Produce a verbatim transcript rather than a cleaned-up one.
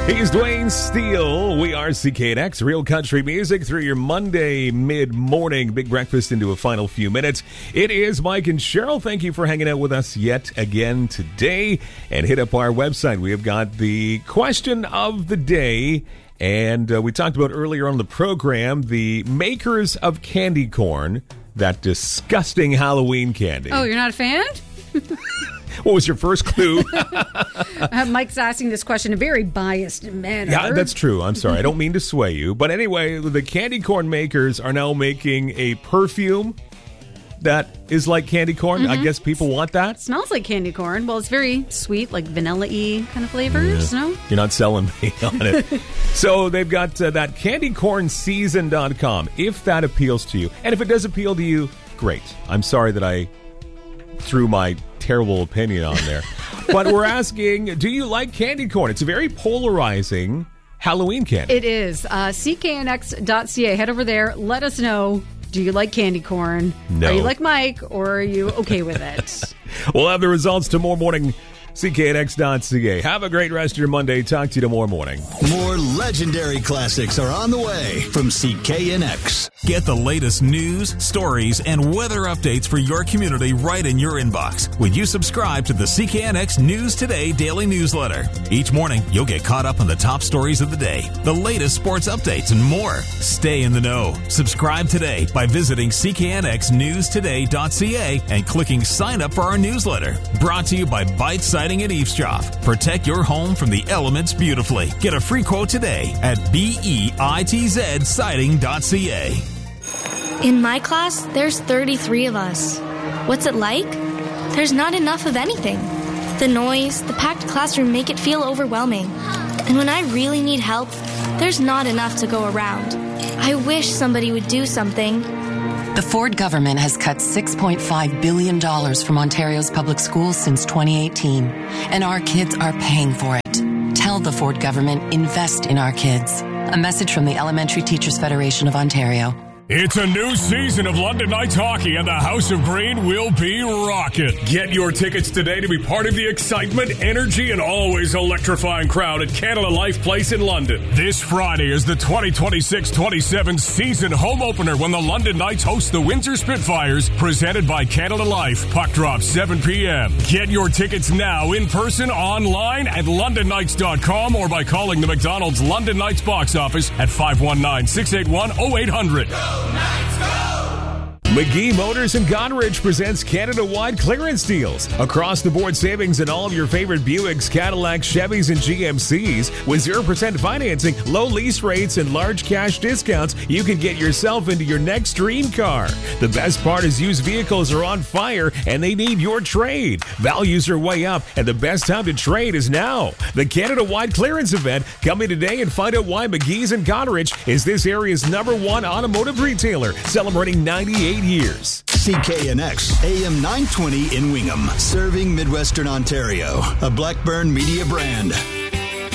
He's Dwayne Steele. We are C K N X, real country music through your Monday mid-morning big breakfast into a final few minutes. It is Mike and Cheryl. Thank you for hanging out with us yet again today. And hit up our website. We have got the question of the day. And uh, we talked about earlier on the program, the makers of candy corn, that disgusting Halloween candy. Oh, you're not a fan? What was your first clue? uh, Mike's asking this question in a very biased manner. Yeah, that's true. I'm sorry. I don't mean to sway you. But anyway, the candy corn makers are now making a perfume that is like candy corn. Mm-hmm. I guess people want that. It smells like candy corn. Well, it's very sweet, like vanilla-y kind of flavors, yeah. No? You're not selling me on it. So they've got uh, that candy corn season dot com, if that appeals to you. And if it does appeal to you, great. I'm sorry that I threw my terrible opinion on there. But we're asking, do you like candy corn? It's a very polarizing Halloween candy. It is. Uh, C K N X dot C A. Head over there. Let us know. Do you like candy corn? No. Are you like Mike, or are you okay with it? We'll have the results tomorrow morning. C K N X dot C A. Have a great rest of your Monday. Talk to you tomorrow morning. More legendary classics are on the way from C K N X. Get the latest news, stories, and weather updates for your community right in your inbox when you subscribe to the C K N X News Today daily newsletter. Each morning, you'll get caught up on the top stories of the day, the latest sports updates, and more. Stay in the know. Subscribe today by visiting C K N X News Today dot C A and clicking sign up for our newsletter. Brought to you by Bite Siding and Eavesdrop. Protect your home from the elements beautifully. Get a free quote today at B E I T Z siding dot C A. In my class, there's thirty-three of us. What's it like? There's not enough of anything. The noise, the packed classroom make it feel overwhelming. And when I really need help, there's not enough to go around. I wish somebody would do something. The Ford government has cut six point five billion dollars from Ontario's public schools since twenty eighteen, and our kids are paying for it. Tell the Ford government, invest in our kids. A message from the Elementary Teachers Federation of Ontario. It's a new season of London Knights hockey, and the House of Green will be rocking. Get your tickets today to be part of the excitement, energy, and always electrifying crowd at Canada Life Place in London. This Friday is the twenty twenty-six twenty-seven season home opener when the London Knights host the Windsor Spitfires, presented by Canada Life. Puck drop seven p.m. Get your tickets now in person, online at london knights dot com, or by calling the McDonald's London Knights box office at five one nine, six eight one, oh eight hundred. McGee Motors in Goderich presents Canada-wide clearance deals. Across-the-board savings in all of your favorite Buicks, Cadillacs, Chevys, and G M Cs. With zero percent financing, low lease rates, and large cash discounts, you can get yourself into your next dream car. The best part is used vehicles are on fire, and they need your trade. Values are way up, and the best time to trade is now. The Canada-wide clearance event. Come in today and find out why McGee's in Goderich is this area's number one automotive retailer, celebrating ninety-eight years. C K N X, A M nine twenty in Wingham, serving Midwestern Ontario, a Blackburn Media brand.